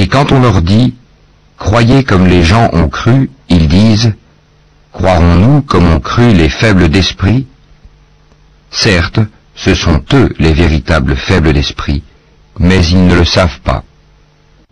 Et quand on leur dit « Croyez comme les gens ont cru », ils disent « Croirons-nous comme ont cru les faibles d'esprit ?» Certes, ce sont eux les véritables faibles d'esprit, mais ils ne le savent pas.